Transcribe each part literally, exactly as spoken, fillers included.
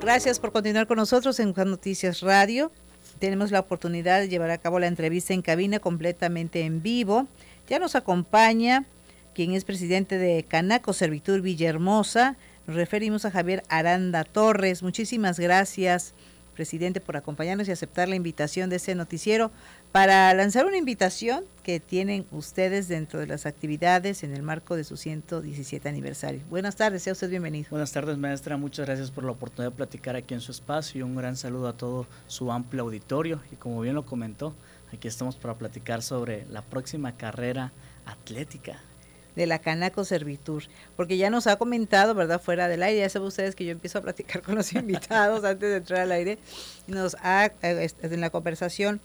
Gracias por continuar con nosotros en Juan Noticias Radio. Tenemos la oportunidad de llevar a cabo la entrevista en cabina completamente en vivo. Ya nos acompaña quien es presidente de Canaco Servitur Villahermosa. Nos referimos a Javier Aranda Torres. Muchísimas gracias, presidente, por acompañarnos y aceptar la invitación de este noticiero para lanzar una invitación que tienen ustedes dentro de las actividades en el marco de su ciento diecisiete aniversario. Buenas tardes, sea usted bienvenido. Buenas tardes, maestra, muchas gracias por la oportunidad de platicar aquí en su espacio y un gran saludo a todo su amplio auditorio. Y como bien lo comentó, aquí estamos para platicar sobre la próxima carrera atlética de la Canaco Servitur, porque ya nos ha comentado, ¿verdad?, fuera del aire. Ya saben ustedes que yo empiezo a platicar con los invitados antes de entrar al aire. Nos ha, en la conversación,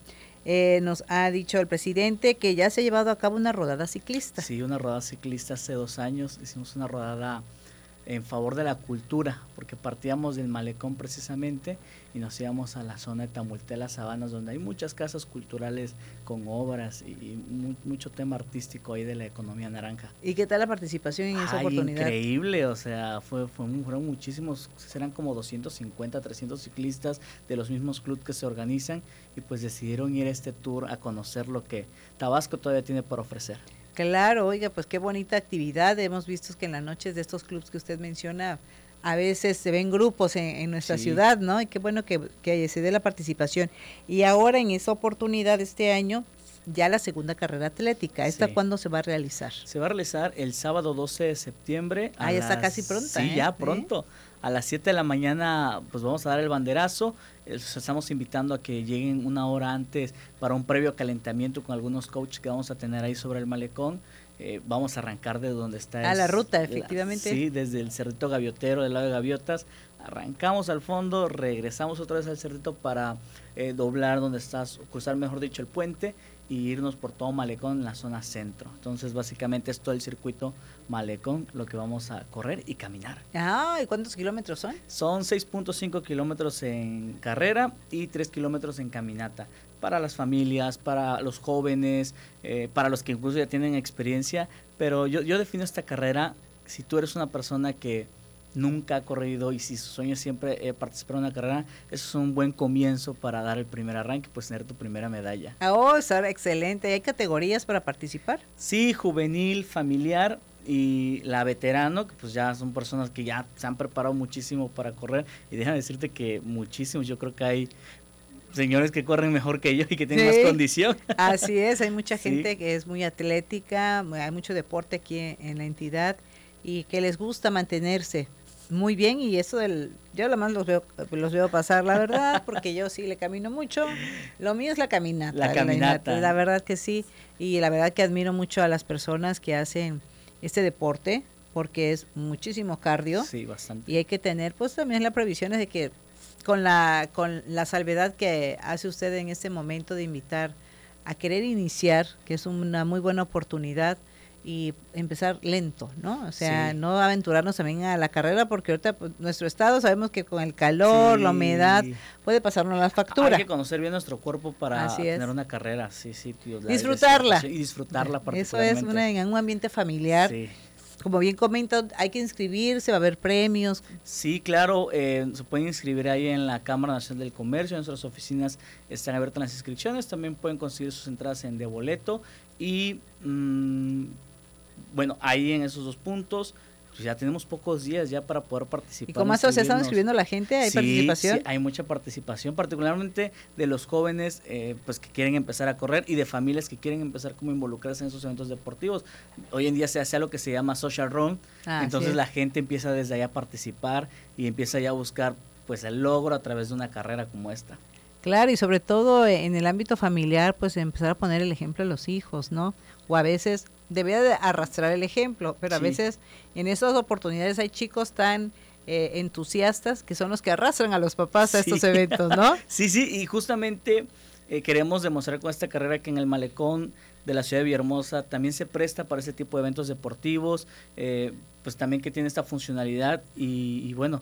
eh, nos ha dicho el presidente que ya se ha llevado a cabo una rodada ciclista. Sí, una rodada ciclista hace dos años, hicimos una rodada en favor de la cultura, porque partíamos del malecón precisamente y nos íbamos a la zona de Tamulté, Las Sabanas, donde hay muchas casas culturales con obras y, y mu mucho tema artístico ahí de la economía naranja. ¿Y qué tal la participación en esa Ay, oportunidad? Increíble, o sea, fue, fue fueron muchísimos, eran como doscientos cincuenta, trescientos ciclistas de los mismos clubes que se organizan y pues decidieron ir a este tour a conocer lo que Tabasco todavía tiene por ofrecer. Claro, oiga, pues qué bonita actividad. Hemos visto que en las noches de estos clubes que usted menciona, a veces se ven grupos en, en nuestra sí. ciudad, ¿no? Y qué bueno que, que se dé la participación. Y ahora en esa oportunidad este año, ya la segunda carrera atlética. ¿Esta sí. cuándo se va a realizar? Se va a realizar el sábado doce de septiembre. Ah, ya las... está casi pronto. Sí, ¿eh? ya pronto. ¿Eh? A las siete de la mañana pues vamos a dar el banderazo. Les estamos invitando a que lleguen una hora antes para un previo calentamiento con algunos coaches que vamos a tener ahí sobre el malecón. Eh, vamos a arrancar de donde está. A es, la ruta, efectivamente. La, sí, desde el Cerrito Gaviotero, del lado de Gaviotas. Arrancamos al fondo, regresamos otra vez al Cerrito para eh, doblar donde estás, cruzar mejor dicho el puente y irnos por todo Malecón en la zona centro. Entonces básicamente es todo el circuito Malecón lo que vamos a correr y caminar. Ah, ¿y cuántos kilómetros son? Son seis punto cinco kilómetros en carrera y tres kilómetros en caminata. Para las familias, para los jóvenes, eh, para los que incluso ya tienen experiencia, pero yo, yo defino esta carrera, si tú eres una persona que nunca ha corrido y si su sueño es siempre eh, participar en una carrera, eso es un buen comienzo para dar el primer arranque, pues tener tu primera medalla. Oh, está excelente. ¿Hay categorías para participar? Sí, juvenil, familiar y la veterano, que pues ya son personas que ya se han preparado muchísimo para correr y déjame decirte que muchísimos, yo creo que hay señores que corren mejor que yo y que tienen sí, más condición. Así es, hay mucha gente sí. sí. que es muy atlética, hay mucho deporte aquí en, en la entidad y que les gusta mantenerse muy bien y eso del, yo lo más los veo, los veo pasar, la verdad, porque yo sí le camino mucho, lo mío es la caminata. La caminata. La, la verdad que sí, y la verdad que admiro mucho a las personas que hacen este deporte, porque es muchísimo cardio. Sí, bastante. Y hay que tener, pues también la previsión de que con la, con la salvedad que hace usted en este momento de invitar a querer iniciar, que es una muy buena oportunidad, y empezar lento, ¿no? O sea, sí. no aventurarnos también a la carrera porque ahorita pues, nuestro estado sabemos que con el calor, sí. la humedad, puede pasarnos la factura. Hay que conocer bien nuestro cuerpo para tener una carrera, sí, sí. Tío, disfrutarla. Y disfrutarla Eso es una, en un ambiente familiar. Sí. Como bien comento, hay que inscribirse, va a haber premios. Sí, claro, eh, se pueden inscribir ahí en la Cámara Nacional del Comercio, nuestras oficinas están abiertas las inscripciones, también pueden conseguir sus entradas en De Boleto y... Mmm, bueno, ahí en esos dos puntos, pues ya tenemos pocos días ya para poder participar. ¿Y cómo eso se están inscribiendo la gente? ¿Hay sí, participación? Sí, hay mucha participación, particularmente de los jóvenes eh, pues que quieren empezar a correr y de familias que quieren empezar como involucrarse en esos eventos deportivos. Hoy en día se hace algo que se llama social run, ah, entonces sí. la gente empieza desde allá a participar y empieza ya a buscar pues el logro a través de una carrera como esta. Claro, y sobre todo en el ámbito familiar, pues empezar a poner el ejemplo a los hijos, ¿no? O a veces debe de arrastrar el ejemplo, pero sí. a veces en esas oportunidades hay chicos tan eh, entusiastas que son los que arrastran a los papás a sí. estos eventos, ¿no? Sí, sí, y justamente eh, queremos demostrar con esta carrera que en el malecón de la ciudad de Villahermosa también se presta para ese tipo de eventos deportivos, eh, pues también que tiene esta funcionalidad y, y bueno,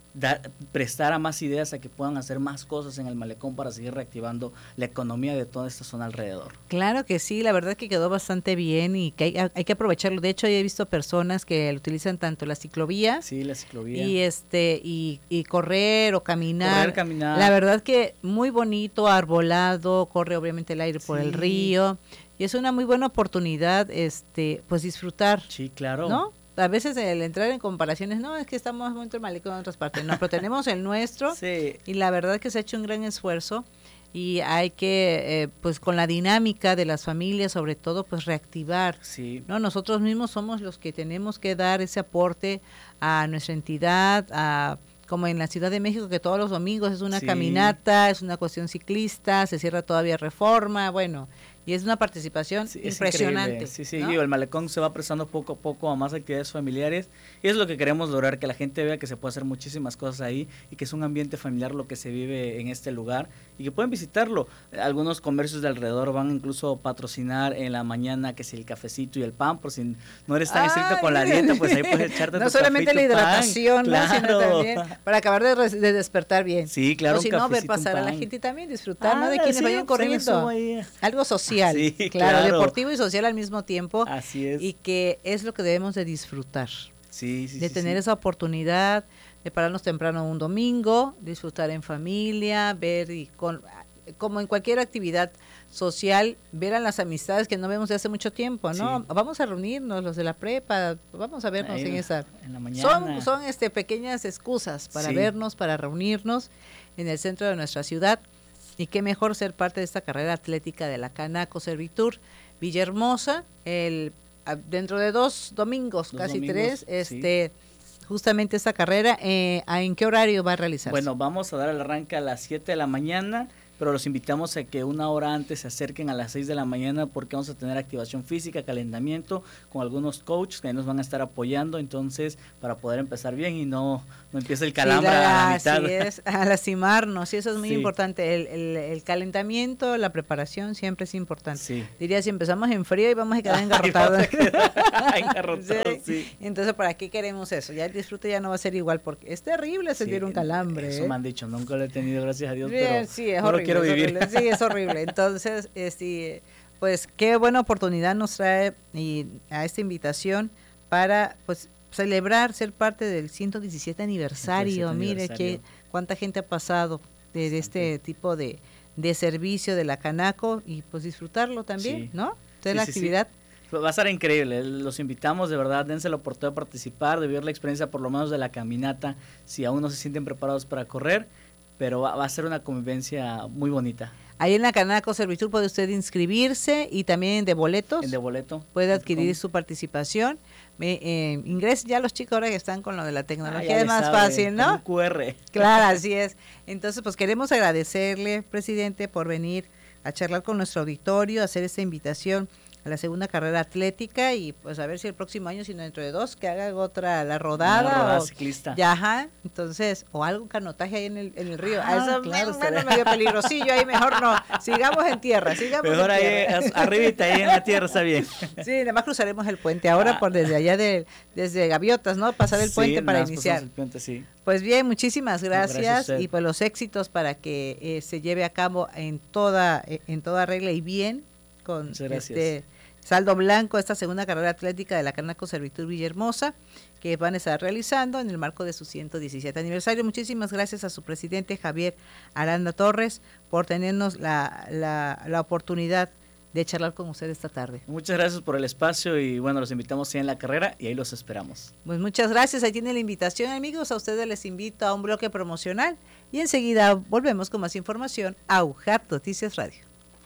dar, prestar a más ideas a que puedan hacer más cosas en el malecón para seguir reactivando la economía de toda esta zona alrededor. Claro que sí, la verdad que quedó bastante bien y que hay, hay que aprovecharlo. De hecho, yo he visto personas que utilizan tanto la ciclovía, sí, la ciclovía. y este y, y correr o caminar. Correr, caminar. La verdad que muy bonito, arbolado, corre obviamente el aire por sí. el río y es una muy buena oportunidad, este, pues disfrutar. Sí, claro. ¿No? A veces el entrar en comparaciones, no, es que estamos muy entre malecón en otras partes, no, pero tenemos el nuestro sí. y la verdad que se ha hecho un gran esfuerzo y hay que, eh, pues con la dinámica de las familias, sobre todo, pues reactivar. Sí. No, nosotros mismos somos los que tenemos que dar ese aporte a nuestra entidad, a como en la Ciudad de México, que todos los domingos es una sí. caminata, es una cuestión ciclista, se cierra todavía Reforma, bueno, y es una participación sí, impresionante. Sí, sí, ¿no? digo, el malecón se va prestando poco a poco a más actividades familiares y es lo que queremos lograr, que la gente vea que se puede hacer muchísimas cosas ahí y que es un ambiente familiar lo que se vive en este lugar y que pueden visitarlo. Algunos comercios de alrededor van incluso a patrocinar en la mañana que si el cafecito y el pan, por si no eres tan Ay, estricto con la dieta, pues ahí puedes echarte no tu solamente la hidratación, pan. ¿no? Sino también para acabar de, res, de despertar bien. Sí, claro. O si no, ver pasar a la gente y también disfrutar, ah, ¿no? De quienes sí, vayan corriendo. Algo social, sí, claro, claro, deportivo y social al mismo tiempo. Así es. Y que es lo que debemos de disfrutar. Sí, sí, de sí, tener sí. esa oportunidad de pararnos temprano un domingo, disfrutar en familia, ver y con, como en cualquier actividad social, ver a las amistades que no vemos de hace mucho tiempo, ¿no? Sí. Vamos a reunirnos, los de la prepa, vamos a vernos Ahí, en esa. En la mañana. Son, son este pequeñas excusas para sí. vernos, para reunirnos en el centro de nuestra ciudad. Y qué mejor ser parte de esta carrera atlética de la Canaco Servitur Villahermosa, el dentro de dos domingos, dos casi domingos, tres, este sí. justamente esta carrera, eh, ¿en qué horario va a realizarse? Bueno, vamos a dar el arranque a las siete de la mañana, pero los invitamos a que una hora antes se acerquen a las seis de la mañana porque vamos a tener activación física, calentamiento con algunos coaches que nos van a estar apoyando, entonces para poder empezar bien y no, no empiece el calambre sí, la, a la mitad. Así es, a lastimarnos, y eso es muy sí. importante, el, el, el calentamiento, la preparación siempre es importante. Sí. Diría, si empezamos en frío y vamos a quedar engarrotados. engarrotados sí. sí. Entonces, ¿para qué queremos eso? Ya el disfrute ya no va a ser igual porque es terrible sentir sí, un calambre. Eso ¿eh? me han dicho, nunca lo he tenido, gracias a Dios, Bien, pero sí, es no horrible. Quiero vivir. Es sí, es horrible. Entonces, este, pues qué buena oportunidad nos trae y a esta invitación para pues celebrar, ser parte del ciento diecisiete aniversario. Mire que cuánta gente ha pasado de, de este tipo de, de servicio de la Canaco y pues disfrutarlo también, sí. ¿no? Entonces sí, la sí, actividad. Sí. Va a ser increíble, los invitamos de verdad, dense la oportunidad de participar, de vivir la experiencia por lo menos de la caminata, si aún no se sienten preparados para correr, pero va, va a ser una convivencia muy bonita. Ahí en la Canaco Servitur puede usted inscribirse y también de boletos. En de boleto. Puede adquirir su participación. Me, eh, ingresen ya los chicos ahora que están con lo de la tecnología, ah, es más sabe, fácil, ¿no? Un cu erre. Claro, así es. Entonces, pues queremos agradecerle, presidente, por venir a charlar con nuestro auditorio, hacer esta invitación a la segunda carrera atlética y pues a ver si el próximo año, sino dentro de dos, que haga otra, la rodada. Una rodada o, ciclista. Ya, ajá, entonces, o algo canotaje ahí en el, en el río. Ah, Eso claro, me, menos medio peligrosillo ahí, mejor no. Sigamos en tierra, sigamos mejor en ahí, tierra. arribita, ahí en la tierra está bien. Sí, además cruzaremos el puente ahora por desde allá de, desde Gaviotas, ¿no? Pasar el puente sí, para iniciar. El puente, sí. Pues bien, muchísimas gracias, gracias y pues los éxitos para que eh, se lleve a cabo en toda, eh, en toda regla y bien con este saldo blanco esta segunda carrera atlética de la Canaco Servitur Villahermosa que van a estar realizando en el marco de su ciento diecisiete aniversario. Muchísimas gracias a su presidente Javier Aranda Torres por tenernos la, la, la oportunidad de charlar con usted esta tarde. Muchas gracias por el espacio y bueno, los invitamos en la carrera y ahí los esperamos. Pues muchas gracias, ahí tiene la invitación, amigos. A ustedes les invito a un bloque promocional y enseguida volvemos con más información a U J A T Noticias Radio.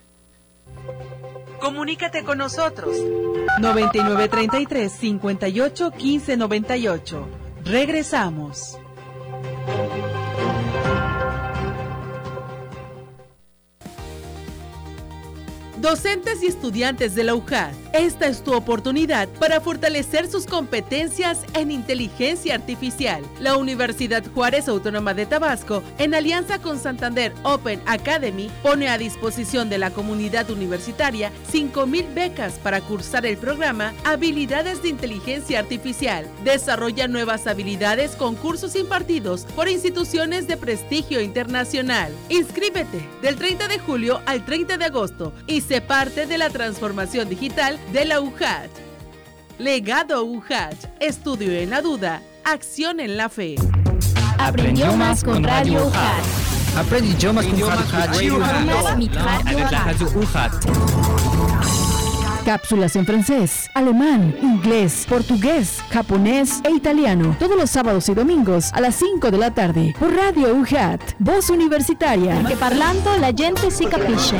Comunícate con nosotros. noventa y nueve treinta y tres, cincuenta y ocho, quince noventa y ocho. Regresamos. Docentes y estudiantes de la U J A T, esta es tu oportunidad para fortalecer sus competencias en inteligencia artificial. La Universidad Juárez Autónoma de Tabasco, en alianza con Santander Open Academy, pone a disposición de la comunidad universitaria cinco mil becas para cursar el programa Habilidades de Inteligencia Artificial. Desarrolla nuevas habilidades con cursos impartidos por instituciones de prestigio internacional. Inscríbete del treinta de julio al treinta de agosto y sé parte de la transformación digital de la U J A T. Legado U J A T. Estudio en la duda, acción en la fe. Aprendió más con Radio U J A T. Aprende idiomas con Radio U J A T. Cápsulas en francés, alemán, inglés, portugués, japonés e italiano. Todos los sábados y domingos a las cinco de la tarde por Radio U J A T, Voz Universitaria. Porque parlando la gente si capisce.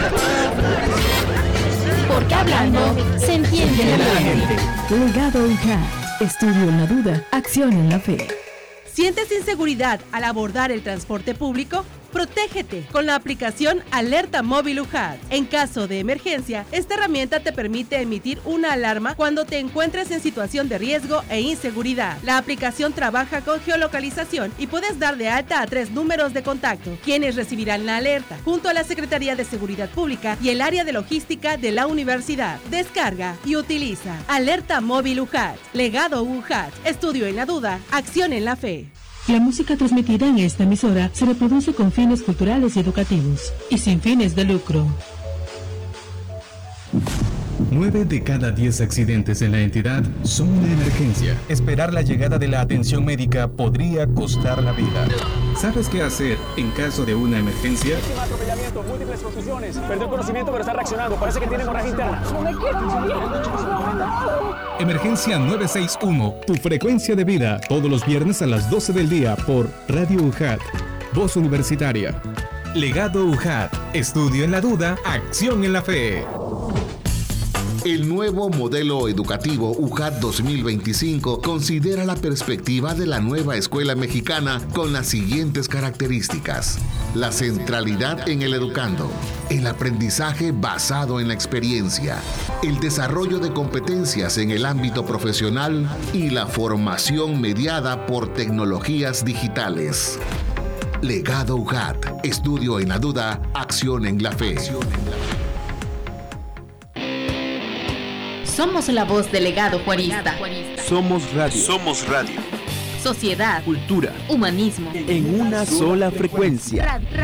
Porque hablando se entiende la gente. Legado U J A T. Estudio en la duda, acción en la fe. ¿Sientes inseguridad al abordar el transporte público? Protégete con la aplicación Alerta Móvil U J A T. En caso de emergencia, esta herramienta te permite emitir una alarma cuando te encuentres en situación de riesgo e inseguridad. La aplicación trabaja con geolocalización y puedes dar de alta a tres números de contacto, quienes recibirán la alerta, junto a la Secretaría de Seguridad Pública y el área de logística de la universidad. Descarga y utiliza Alerta Móvil U J A T. Legado U J A T. Estudio en la duda, acción en la fe. La música transmitida en esta emisora se reproduce con fines culturales y educativos y sin fines de lucro. Nueve de cada diez accidentes en la entidad son una emergencia. Esperar la llegada de la atención médica podría costar la vida. ¿Sabes qué hacer en caso de una emergencia? Atropellamiento, múltiples contusiones. Perdió el conocimiento, pero está reaccionando. Parece que tiene hemorragia interna. Emergencia nueve seis uno, tu frecuencia de vida, todos los viernes a las doce del día por Radio U J A T, Voz Universitaria. Legado U J A T, estudio en la duda, acción en la fe. El nuevo modelo educativo U J A T dos mil veinticinco considera la perspectiva de la nueva escuela mexicana con las siguientes características: la centralidad en el educando, el aprendizaje basado en la experiencia, el desarrollo de competencias en el ámbito profesional y la formación mediada por tecnologías digitales. Legado U J A T, estudio en la duda, acción en la fe. Somos la voz del legado juarista. Somos radio. Somos radio. Sociedad, cultura, humanismo. En una sola frecuencia.